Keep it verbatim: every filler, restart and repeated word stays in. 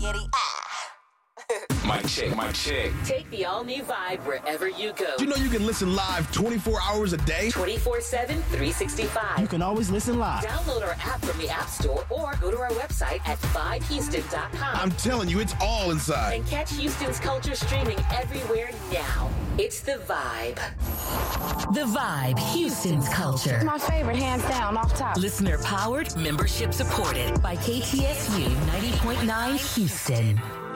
spaghetti. Ah. Mic check, mic check. Take the all-new Vibe wherever you go. You know you can listen live twenty-four hours a day? twenty-four seven, three sixty-five. You can always listen live. Download our app from the App Store or go to our website at vibe houston dot com. I'm telling you, it's all inside. And catch Houston's culture streaming everywhere now. It's The Vibe. The Vibe, Houston's culture. My favorite, hands down, off top. Listener powered, membership supported by K T S U ninety point nine Houston.